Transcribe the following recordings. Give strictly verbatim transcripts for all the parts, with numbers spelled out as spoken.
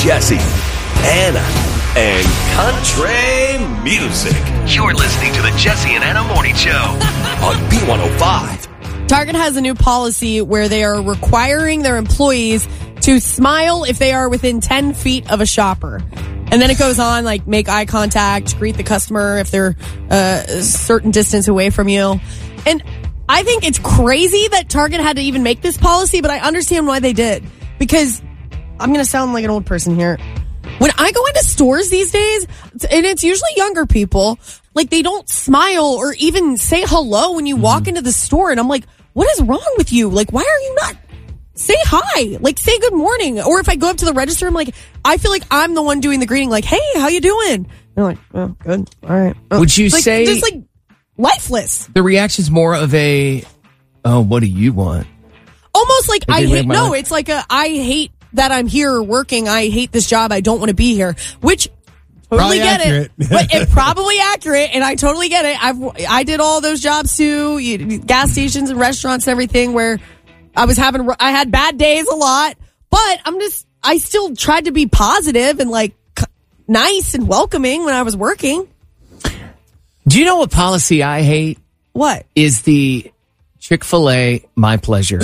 Jesse, Anna, and country music. You're listening to the Jesse and Anna Morning Show on B one oh five. Target has a new policy where they are requiring their employees to smile if they are within ten feet of a shopper. And then it goes on, like, make eye contact, greet the customer if they're uh, a certain distance away from you. And I think it's crazy that Target had to even make this policy, but I understand why they did. Because I'm going to sound like an old person here. When I go into stores these days, and it's usually younger people, like, they don't smile or even say hello when you walk into the store. And I'm like, what is wrong with you? Like, why are you not... Say hi, like say good morning. Or if I go up to the register, I'm like, I feel like I'm the one doing the greeting, like, hey, how you doing? They're like, oh, good. All right. Oh. Would you like, say just like lifeless? The reaction's more of a, oh, what do you want? Almost like Did I you hate, make my no, life? it's like a, I hate that I'm here working. I hate this job. I don't want to be here, which totally Probably get accurate. it. But it's probably accurate. And I totally get it. I've, I did all those jobs too, you, gas stations and restaurants and everything where I was having, I had bad days a lot, but I'm just, I still tried to be positive and like nice and welcoming when I was working. Do you know what policy I hate? What? Is the Chick-fil-A my pleasure.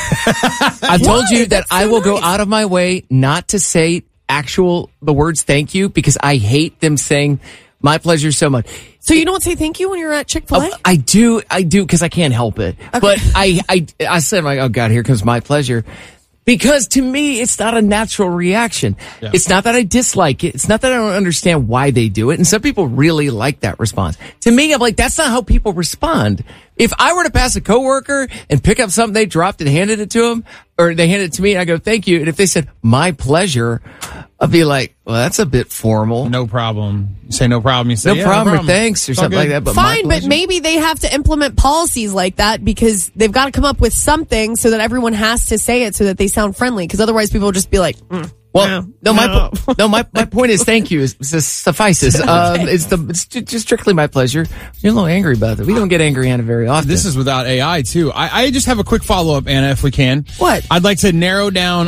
I've told Why? you that That's so I will go nice. out of my way not to say actual, the words thank you because I hate them saying my pleasure so much. So you don't say thank you when you're at Chick-fil-A? Oh, I do, I do, because I can't help it. Okay. But I, I, I said, like, oh God, here comes my pleasure. Because to me, it's not a natural reaction. Yeah. It's not that I dislike it. It's not that I don't understand why they do it. And some people really like that response. To me, I'm like, that's not how people respond. If I were to pass a coworker and pick up something they dropped and handed it to them, or they handed it to me and I go, thank you. And if they said, my pleasure, I'd be like, well, that's a bit formal. No problem. You say no problem. You say No yeah, problem, no or problem. thanks or It's all something like good. that. But my Fine, but pleasure? maybe they have to implement policies like that because they've got to come up with something so that everyone has to say it so that they sound friendly. Because otherwise people will just be like, mm, Well, no, no, my po- no, my my point is thank you is, is suffices. Um, it's the it's ju- just strictly my pleasure. You're a little angry about it. We don't get angry, Anna, very often. This is without A I too. I, I just have a quick follow up, Anna, if we can. What? I'd like to narrow down